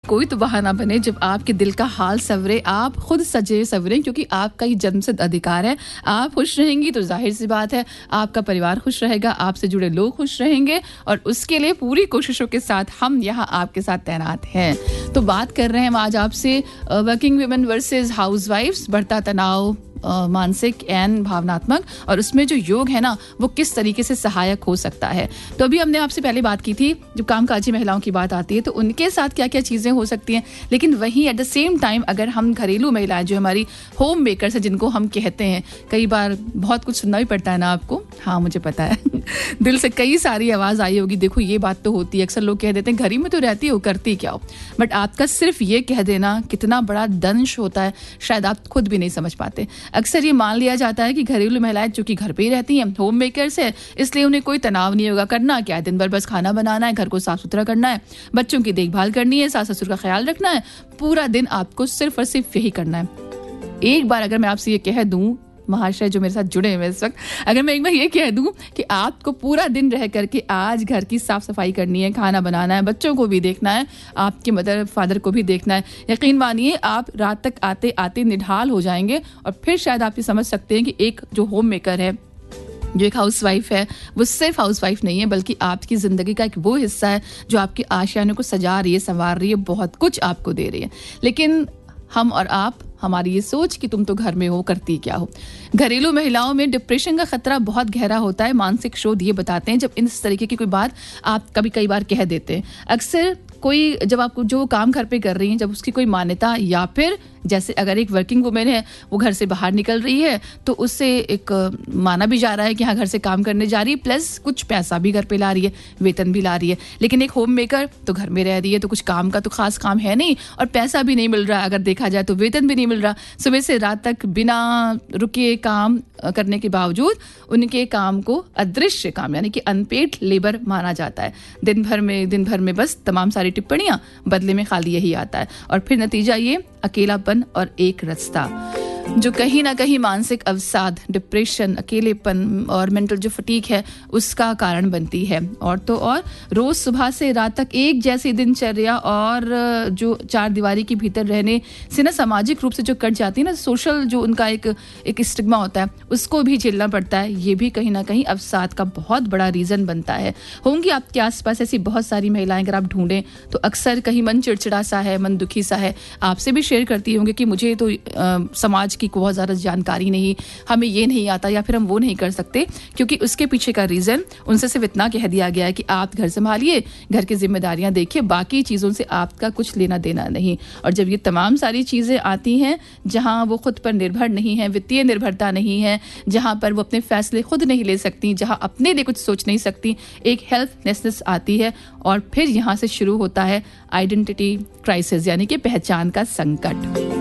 कोई तो बहाना बने जब आपके दिल का हाल सवरे, आप खुद सजे सवरे, क्योंकि आपका ये जन्मसिद्ध अधिकार है। आप खुश रहेंगी तो जाहिर सी बात है आपका परिवार खुश रहेगा, आपसे जुड़े लोग खुश रहेंगे, और उसके लिए पूरी कोशिशों के साथ हम यहाँ आपके साथ तैनात हैं। तो बात कर रहे हैं हम आज आपसे वर्किंग वुमेन वर्सेस हाउसवाइफ्स, बढ़ता तनाव मानसिक एंड भावनात्मक, और उसमें जो योग है ना वो किस तरीके से सहायक हो सकता है। तो अभी हमने आपसे पहले बात की थी जब कामकाजी महिलाओं की बात आती है तो उनके साथ क्या क्या चीज़ें हो सकती हैं, लेकिन वहीं एट द सेम टाइम अगर हम घरेलू महिलाएं जो हमारी होम मेकर्स हैं, जिनको हम कहते हैं, कई बार बहुत कुछ सुनना भी पड़ता है ना आपको, हाँ मुझे पता है दिल से कई सारी आवाज़ आई होगी, देखो ये बात तो होती है, अक्सर लोग कह देते हैं घर ही में तो रहती हो, करती क्या हो, बट आपका सिर्फ ये कह देना कितना बड़ा दंश होता है, शायद आप खुद भी नहीं समझ पाते। अक्सर ये मान लिया जाता है कि घरेलू महिलाएं जो कि घर पे ही रहती हैं, होम मेकर्स है, इसलिए उन्हें कोई तनाव नहीं होगा, करना क्या है, दिन भर बस खाना बनाना है, घर को साफ सुथरा करना है, बच्चों की देखभाल करनी है, सास ससुर का ख्याल रखना है, पूरा दिन आपको सिर्फ और सिर्फ यही करना है। एक बार अगर मैं आपसे ये कह दूं, महाशय जो मेरे साथ जुड़े हुए इस वक्त, अगर मैं एक बार ये कह दूं कि आपको पूरा दिन रह करके आज घर की साफ सफाई करनी है, खाना बनाना है, बच्चों को भी देखना है, आपके मदर फादर को भी देखना है, यकीन मानिए आप रात तक आते आते निढाल हो जाएंगे। और फिर शायद आप ये समझ सकते हैं कि एक जो होम मेकर है, जो एक हाउसवाइफ है, वो सिर्फ हाउसवाइफ नहीं है बल्कि आपकी ज़िंदगी का एक वो हिस्सा है जो आपकी आशियानों को सजा रही है, संवार रही है, बहुत कुछ आपको दे रही है। लेकिन हम और आप, हमारी ये सोच कि तुम तो घर में हो, करती क्या हो। घरेलू महिलाओं में डिप्रेशन का खतरा बहुत गहरा होता है। मानसिक शोध ये बताते हैं जब इस तरीके की कोई बात आप कई बार कह देते हैं। अक्सर कोई जब आपको जो काम घर पे कर रही हैं, जब उसकी कोई मान्यता, या फिर जैसे अगर एक वर्किंग वुमेन है वो घर से बाहर निकल रही है तो उससे एक माना भी जा रहा है कि हाँ घर से काम करने जा रही है, प्लस कुछ पैसा भी घर पे ला रही है, वेतन भी ला रही है। लेकिन एक होम मेकर तो घर में रह रही है तो कुछ काम का तो खास काम है नहीं, और पैसा भी नहीं मिल रहा, अगर देखा जाए तो वेतन भी नहीं मिल रहा। सुबह से रात तक बिना रुके काम करने के बावजूद उनके काम को अदृश्य काम यानी कि अनपेड लेबर माना जाता है। दिन भर में बस तमाम सारी टिप्पणियां, बदले में खाली यही आता है, और फिर नतीजा ये अकेलापन और एक रास्ता जो कहीं ना कहीं मानसिक अवसाद, डिप्रेशन, अकेलेपन और मेंटल जो फटीग है उसका कारण बनती है। और तो और रोज सुबह से रात तक एक जैसी दिनचर्या और जो चार दीवारी के भीतर रहने से ना सामाजिक रूप से जो कट जाती है ना, सोशल जो उनका एक स्टिग्मा होता है उसको भी झेलना पड़ता है। ये भी कहीं ना कहीं अवसाद का बहुत बड़ा रीजन बनता है। होंगी आपके आसपास ऐसी बहुत सारी महिलाएं, अगर आप ढूंढें तो अक्सर कहीं मन चिड़चिड़ा सा है, मन दुखी सा है, आपसे भी शेयर करती होंगे कि मुझे तो समाज की बहुत ज़्यादा जानकारी नहीं, हमें ये नहीं आता या फिर हम वो नहीं कर सकते, क्योंकि उसके पीछे का रीज़न उनसे सिर्फ इतना कह दिया गया है कि आप घर संभालिए, घर की जिम्मेदारियां देखिए, बाकी चीज़ों से आपका कुछ लेना देना नहीं। और जब ये तमाम सारी चीज़ें आती हैं जहां वो खुद पर निर्भर नहीं है, वित्तीय निर्भरता नहीं है, जहां पर वो अपने फैसले खुद नहीं ले सकती, जहां अपने लिए कुछ सोच नहीं सकती, एक हेल्पलेसनेस आती है, और फिर यहाँ से शुरू होता है आइडेंटिटी क्राइसिस यानी कि पहचान का संकट।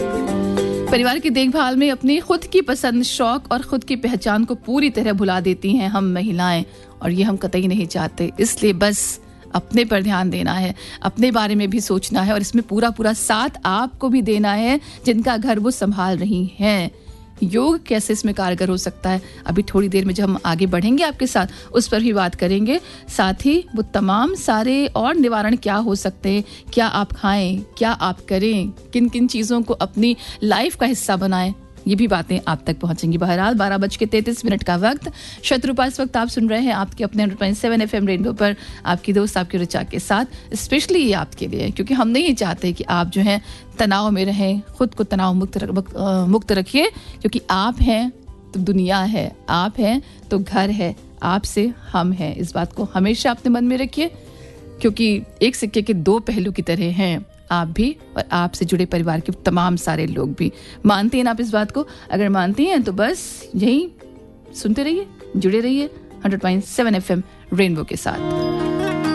परिवार की देखभाल में अपनी खुद की पसंद, शौक और खुद की पहचान को पूरी तरह भुला देती हैं हम महिलाएं, और ये हम कतई नहीं चाहते। इसलिए बस अपने पर ध्यान देना है, अपने बारे में भी सोचना है, और इसमें पूरा साथ आपको भी देना है जिनका घर वो संभाल रही हैं। योग कैसे इसमें कारगर हो सकता है, अभी थोड़ी देर में जब हम आगे बढ़ेंगे आपके साथ उस पर भी बात करेंगे। साथ ही वो तमाम सारे और निवारण क्या हो सकते हैं, क्या आप खाएं, क्या आप करें, किन किन चीज़ों को अपनी लाइफ का हिस्सा बनाएं, ये भी बातें आप तक पहुंचेंगी। बहरहाल 12:33 का वक्त। शत्रुपा इस वक्त आप सुन रहे हैं आपके अपने 100.7 FM रेनबो पर, आपकी दोस्त आपकी ऋचा के साथ। स्पेशली ये आपके लिए, क्योंकि हम नहीं चाहते कि आप जो हैं तनाव में रहें, खुद को तनाव मुक्त रखिए, क्योंकि आप हैं तो दुनिया है, आप हैं तो घर है, आपसे हम हैं। इस बात को हमेशा अपने मन में रखिए, क्योंकि एक सिक्के के दो पहलू की तरह हैं, आप भी और आपसे जुड़े परिवार के तमाम सारे लोग भी। मानती हैं आप इस बात को? अगर मानती हैं तो बस यही सुनते रहिए, जुड़े रहिए 100.7 FM रेनबो के साथ।